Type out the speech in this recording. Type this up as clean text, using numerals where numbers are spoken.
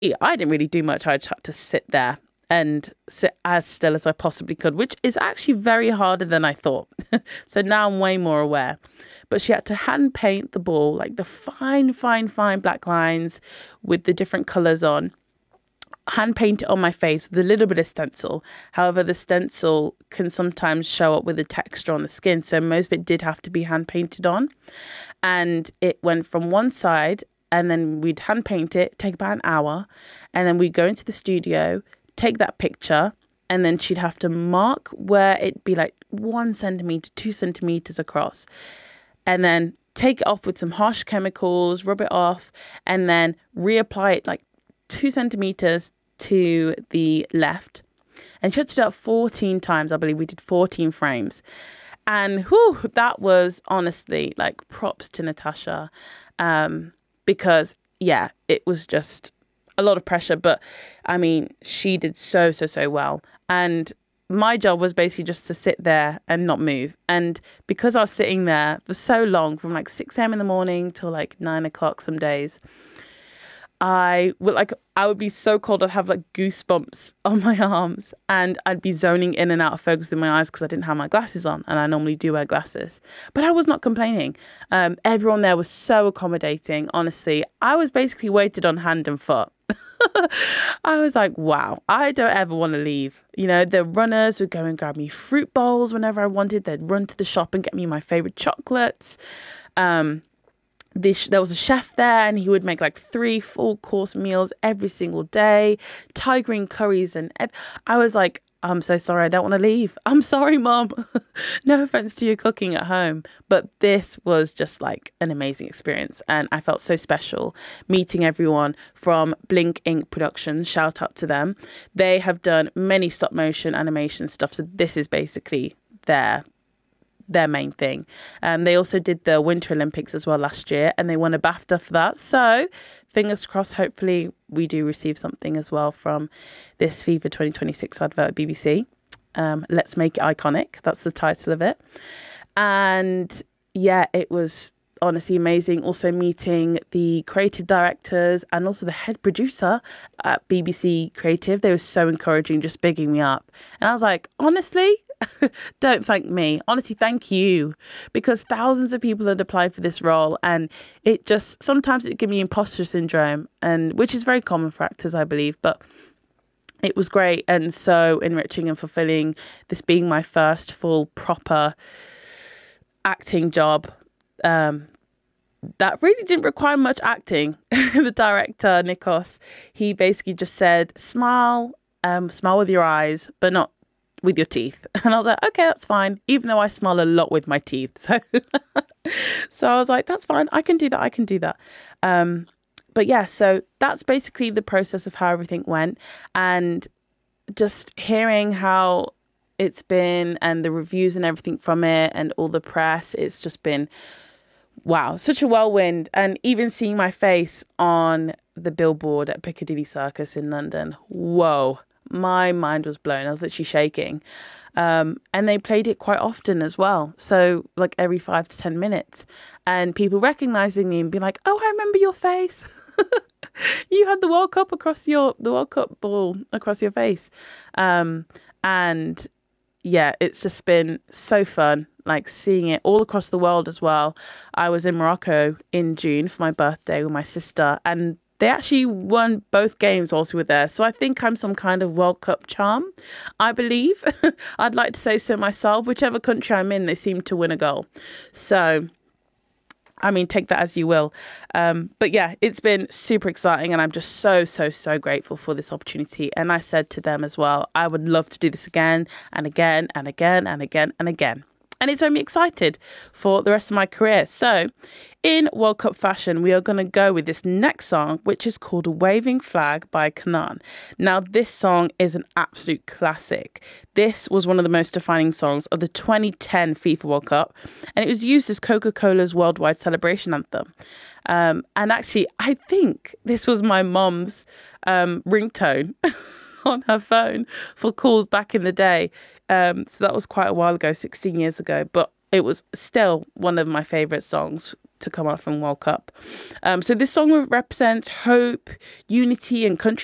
I didn't really do much. I just had to sit there and sit as still as I possibly could, which is actually very harder than I thought. So now I'm way more aware. But she had to hand paint the ball, like the fine, fine, fine black lines with the different colours on. Hand paint it on my face with a little bit of stencil. However, the stencil can sometimes show up with the texture on the skin. So most of it did have to be hand painted on. And it went from one side, and then we'd hand paint it, take about an hour. And then we'd go into the studio, take that picture, and then she'd have to mark where it'd be like 1 centimetre, 2 centimetres across. And then take it off with some harsh chemicals, rub it off, and then reapply it like 2 centimetres to the left. And she had to do it 14 times. I believe we did 14 frames. And that was honestly like props to Natasha. Because, yeah, it was just a lot of pressure. But, I mean, she did so well. And my job was basically just to sit there and not move. And because I was sitting there for so long, from like 6 a.m. in the morning till like 9 o'clock some days, I would be so cold. I'd have like goosebumps on my arms, and I'd be zoning in and out of focus with my eyes because I didn't have my glasses on, and I normally do wear glasses. But I was not complaining. Everyone there was so accommodating. Honestly, I was basically weighted on hand and foot. I was like, wow, I don't ever want to leave. You know, the runners would go and grab me fruit bowls whenever I wanted. They'd run to the shop and get me my favorite chocolates. There was a chef there, and he would make like 3 full course meals every single day, Thai green curries. And I was like, I'm so sorry, I don't want to leave. I'm sorry, Mom. No offense to your cooking at home. But this was just like an amazing experience. And I felt so special meeting everyone from Blink Ink Productions. Shout out to them. They have done many stop motion animation stuff. So this is basically their main thing. They also did the Winter Olympics as well last year, and they won a BAFTA for that. So fingers crossed, hopefully we do receive something as well from this FIFA 2026 advert at BBC. Let's Make It Iconic. That's the title of it. And yeah, it was honestly amazing. Also meeting the creative directors and also the head producer at BBC Creative. They were so encouraging, just bigging me up. And I was like, honestly, don't thank me. Honestly, thank you. Because thousands of people had applied for this role, and it just, sometimes it gives me imposter syndrome, and which is very common for actors, I believe. But it was great and so enriching and fulfilling, this being my first full proper acting job. That really didn't require much acting. The director, Nikos, he basically just said, smile with your eyes, but not with your teeth. And I was like, okay, that's fine. Even though I smile a lot with my teeth. So I was like, that's fine. I can do that. But yeah, so that's basically the process of how everything went. And just hearing how it's been and the reviews and everything from it and all the press, it's just been, wow, such a whirlwind. And even seeing my face on the billboard at Piccadilly Circus in London, whoa, my mind was blown. I was literally shaking. And they played it quite often as well. So like every 5 to 10 minutes, and people recognizing me and being like, oh, I remember your face. You had the World Cup ball across your face. And yeah, it's just been so fun, like seeing it all across the world as well. I was in Morocco in June for my birthday with my sister, and they actually won both games whilst we were there. So I think I'm some kind of World Cup charm, I believe. I'd like to say so myself. Whichever country I'm in, they seem to win a goal. So, I mean, take that as you will. But yeah, it's been super exciting, and I'm just so grateful for this opportunity. And I said to them as well, I would love to do this again and again and again and again and again. And it's made me excited for the rest of my career. So in World Cup fashion, we are going to go with this next song, which is called Waving Flag by Kanan. Now, this song is an absolute classic. This was one of the most defining songs of the 2010 FIFA World Cup, and it was used as Coca-Cola's worldwide celebration anthem. And actually, I think this was my mom's ringtone on her phone for calls back in the day. So that was quite a while ago, 16 years ago, but it was still one of my favourite songs to come out from World Cup. So this song represents hope, unity, and country